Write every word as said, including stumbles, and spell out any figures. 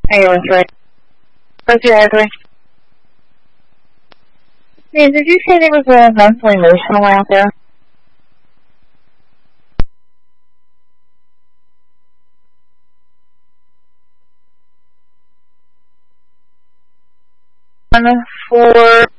Hey, was right. What's your address? Yeah, did you say there was a mental emotional out there? One for